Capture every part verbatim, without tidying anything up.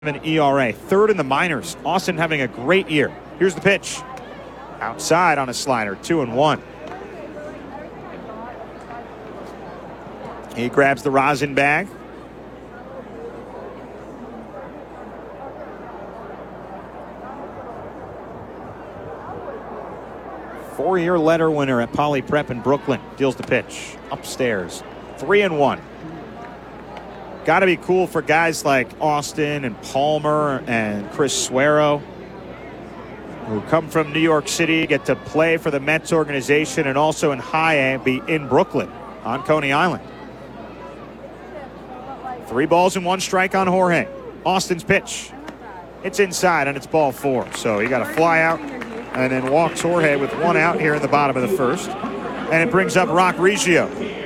An E R A, third in the minors. Austin having a great year. Here's the pitch. Outside on a slider, two and one. He grabs the rosin bag. Four-year letter winner at Poly Prep in Brooklyn. Deals the pitch. Upstairs. Three and one. Got to be cool for guys like Austin and Palmer and Chris Suero, who come from New York City, get to play for the Mets organization and also in high A, be in Brooklyn on Coney Island. Three balls and one strike on Jorge. Austin's pitch. It's inside and it's ball four. So he got a fly out and then walks Jorge with one out here in the bottom of the first. And it brings up Rock Reggio.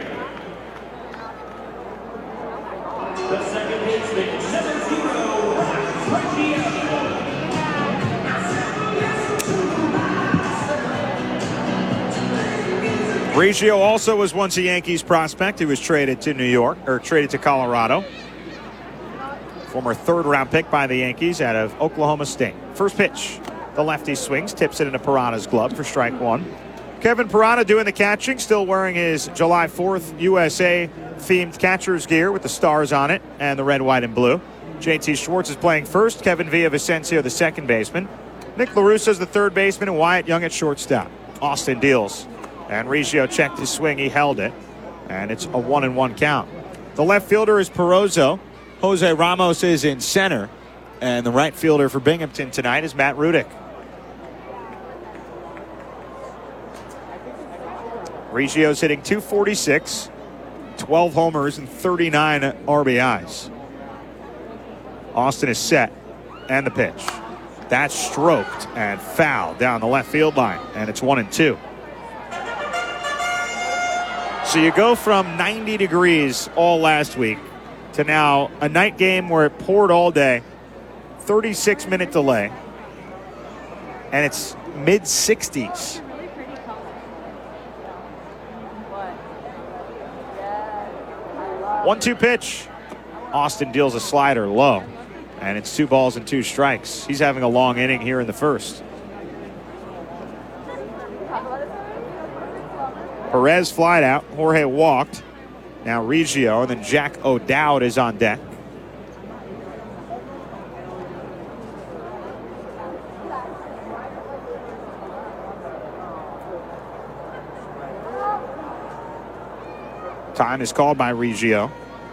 The second baseman, seven zero, Reggio also was once a Yankees prospect. He was traded to New York, or traded to Colorado. Former third round pick by the Yankees out of Oklahoma State. First pitch. The lefty swings, tips it into Parada's glove for strike one. Kevin Parada doing the catching, still wearing his July fourth U S A themed catcher's gear with the stars on it and the red, white, and blue. J T Schwartz is playing first. Kevin Villavicencio, the second baseman. Nick LaRussa is the third baseman, and Wyatt Young at shortstop. Austin deals. And Reggio checked his swing. He held it. And it's a one and one count. The left fielder is Perozzo. Jose Ramos is in center. And the right fielder for Binghamton tonight is Matt Rudick. Reggio's hitting two forty-six, twelve homers, and thirty-nine R B Is. Austin is set, and the pitch. That's stroked and fouled down the left field line, and it's one and two. So you go from ninety degrees all last week to now a night game where it poured all day, thirty-six minute delay, and it's mid sixties. one two pitch. Austin deals a slider low. And it's two balls and two strikes. He's having a long inning here in the first. Perez flied out. Jorge walked. Now Reggio, and then Jack O'Dowd is on deck. Time is called by Reggio.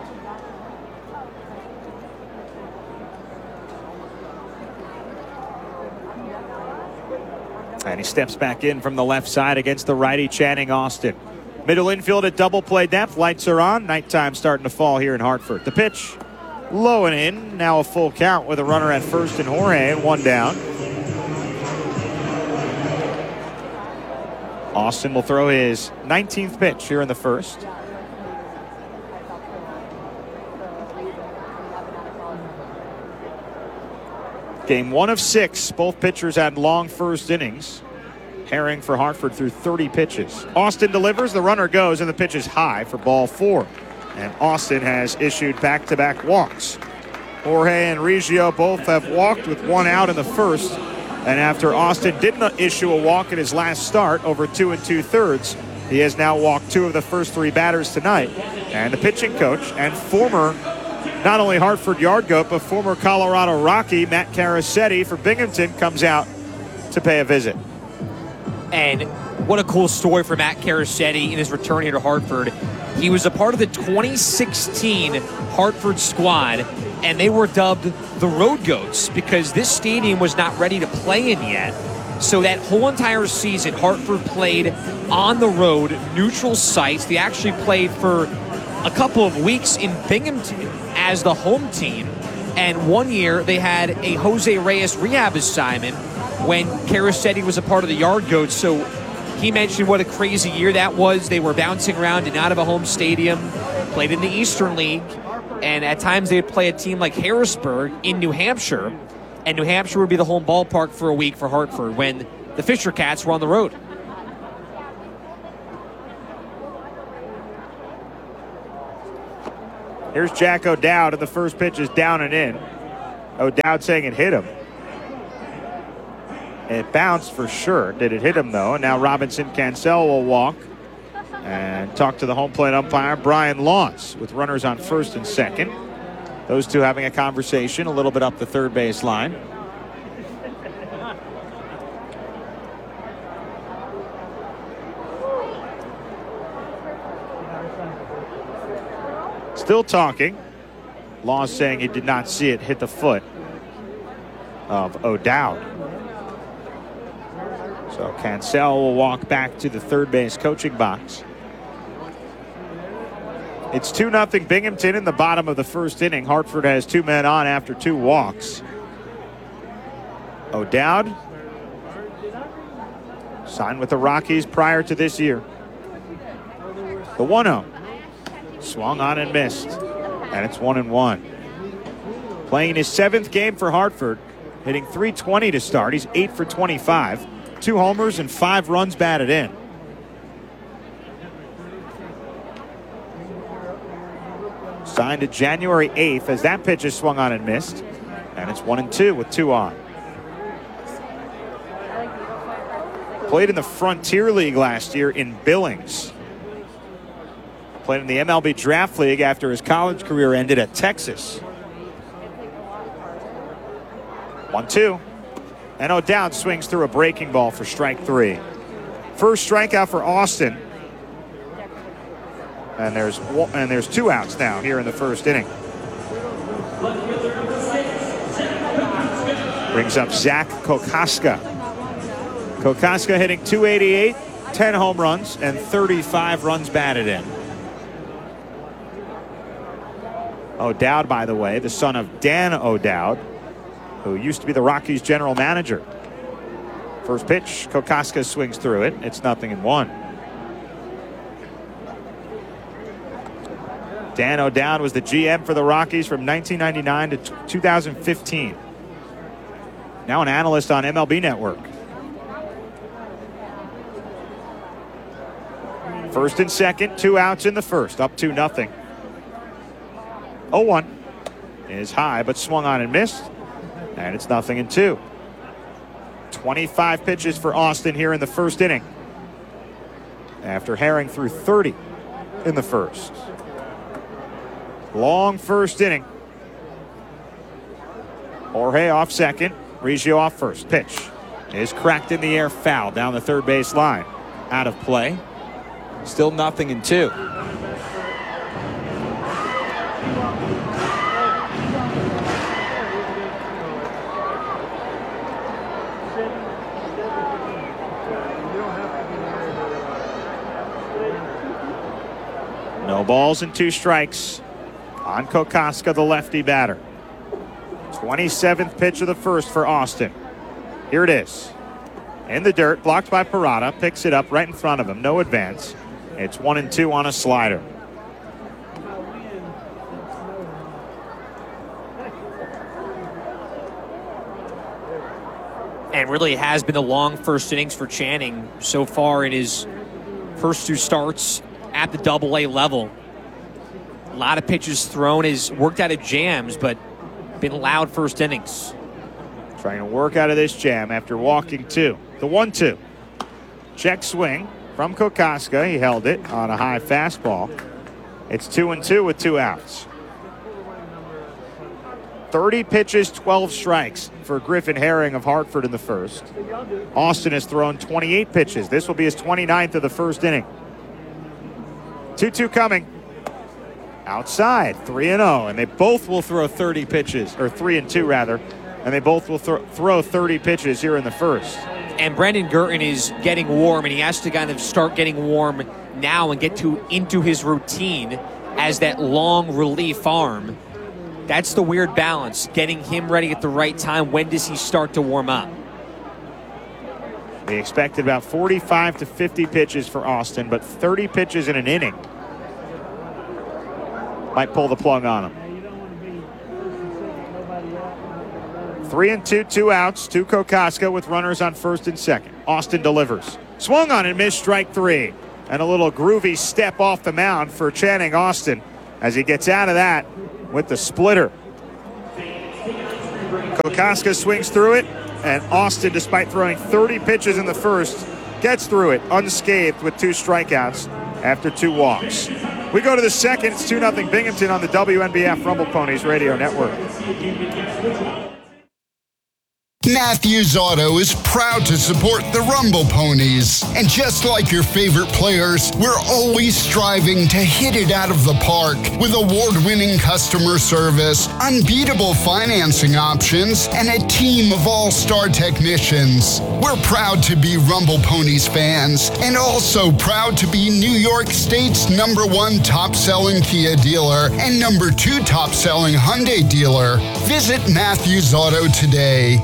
And he steps back in from the left side against the righty Channing Austin. Middle infield at double play depth. Lights are on. Nighttime starting to fall here in Hartford. The pitch low and in. Now a full count with a runner at first and Jorge and one down. Austin will throw his nineteenth pitch here in the first. Game one of six. Both pitchers had long first innings. Herring for Hartford through thirty pitches. Austin delivers. The runner goes, and the pitch is high for ball four. And Austin has issued back-to-back walks. Jorge and Reggio both have walked with one out in the first. And after Austin didn't issue a walk in his last start over two and two-thirds, he has now walked two of the first three batters tonight. And the pitching coach and former not only Hartford Yard Goat, but former Colorado Rocky, Matt Carasetti for Binghamton, comes out to pay a visit. And what a cool story for Matt Carasetti in his return here to Hartford. He was a part of the twenty sixteen Hartford squad, and they were dubbed the Road Goats because this stadium was not ready to play in yet. So that whole entire season, Hartford played on the road, neutral sites. They actually played for a couple of weeks in Binghamton as the home team. And one year they had a Jose Reyes rehab assignment when Carasetti was a part of the Yard Goats. So he mentioned what a crazy year that was. They were bouncing around and out of a home stadium, played in the Eastern League, and at times they would play a team like Harrisburg in New Hampshire, and New Hampshire would be the home ballpark for a week for Hartford when the Fisher Cats were on the road. Here's Jack O'Dowd, and the first pitch is down and in. O'Dowd saying it hit him. It bounced for sure. Did it hit him, though? And now Robinson Cancel will walk and talk to the home plate umpire, Brian Laws, with runners on first and second. Those two having a conversation a little bit up the third base line. Still talking. Laws saying he did not see it hit the foot of O'Dowd. So Cancel will walk back to the third base coaching box. It's two nothing Binghamton in the bottom of the first inning. Hartford has two men on after two walks. O'Dowd signed with the Rockies prior to this year. The one oh. Swung on and missed. And it's one and one. Playing his seventh game for Hartford. Hitting three twenty to start. He's eight for twenty-five. Two homers and five runs batted in. Signed to January eighth as that pitch is swung on and missed. And it's one and two with two on. Played in the Frontier League last year in Billings. Played in the M L B Draft League after his college career ended at Texas. one two. And O'Dowd swings through a breaking ball for strike three. First strikeout for Austin. And there's and there's two outs now here in the first inning. Brings up Zach Kokoska. Kokoska hitting two eighty-eight, ten home runs, and thirty-five runs batted in. O'Dowd, by the way, the son of Dan O'Dowd, who used to be the Rockies general manager. First pitch, Kokoska swings through it. It's nothing in one. Dan O'Dowd was the G M for the Rockies from nineteen ninety-nine to two thousand fifteen. Now an analyst on M L B Network. First and second, two outs in the first, up two nothing. oh one is high, but swung on and missed. And it's nothing in two. twenty-five pitches for Austin here in the first inning, after Herring threw thirty in the first. Long first inning. Jorge off second. Reggio off first. Pitch is cracked in the air, foul down the third base line. Out of play. Still nothing in two. No balls and two strikes on Kokoska, the lefty batter. twenty-seventh pitch of the first for Austin. Here it is. In the dirt, blocked by Parada. Picks it up right in front of him. No advance. It's one and two on a slider. And really has been a long first innings for Channing so far in his first two starts at the double A level. A lot of pitches thrown, has worked out of jams, but been loud first innings. Trying to work out of this jam after walking two. The one two. Check swing from Kokoska. He held it on a high fastball. It's two and two with two outs. thirty pitches, twelve strikes for Griffin Herring of Hartford in the first. Austin has thrown twenty-eight pitches. This will be his twenty-ninth of the first inning. two two coming. Outside, three and oh, and they both will throw thirty pitches, or three and two rather, and they both will th- throw thirty pitches here in the first. And Brendan Girton is getting warm, and he has to kind of start getting warm now and get to into his routine as that long relief arm. That's the weird balance, getting him ready at the right time. When does he start to warm up? They expected about forty-five to fifty pitches for Austin, but thirty pitches in an inning might pull the plug on him. Three and two, two outs to Kokoska with runners on first and second. Austin delivers. Swung on and missed, strike three. And a little groovy step off the mound for Channing Austin as he gets out of that with the splitter. Kokoska swings through it, and Austin, despite throwing thirty pitches in the first, gets through it unscathed with two strikeouts after two walks. We go to the second. It's two nothing Binghamton on the W N B F Rumble Ponies Radio Network. Matthews Auto is proud to support the Rumble Ponies. And just like your favorite players, we're always striving to hit it out of the park with award-winning customer service, unbeatable financing options, and a team of all-star technicians. We're proud to be Rumble Ponies fans and also proud to be New York State's number one top-selling Kia dealer and number two top-selling Hyundai dealer. Visit Matthews Auto today.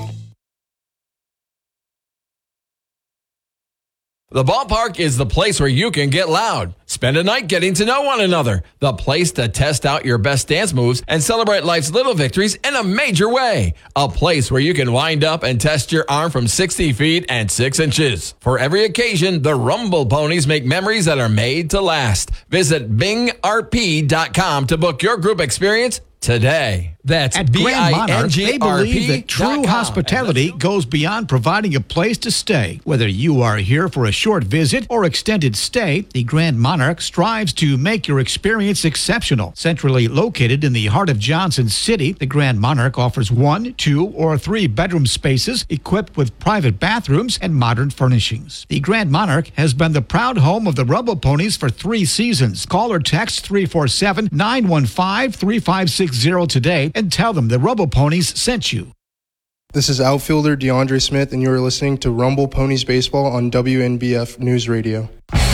The ballpark is the place where you can get loud. Spend a night getting to know one another. The place to test out your best dance moves and celebrate life's little victories in a major way. A place where you can wind up and test your arm from sixty feet and six inches. For every occasion, the Rumble Ponies make memories that are made to last. Visit bing r p dot com to book your group experience today. That's At Grand Monarch, they believe that true com. hospitality goes beyond providing a place to stay. Whether you are here for a short visit or extended stay, the Grand Monarch strives to make your experience exceptional. Centrally located in the heart of Johnson City, the Grand Monarch offers one, two, or three bedroom spaces equipped with private bathrooms and modern furnishings. The Grand Monarch has been the proud home of the Rumble Ponies for three seasons. Call or text three four seven, nine one five, three five six zero today and tell them the Rumble Ponies sent you. This is outfielder DeAndre Smith, and you are listening to Rumble Ponies Baseball on W N B F News Radio.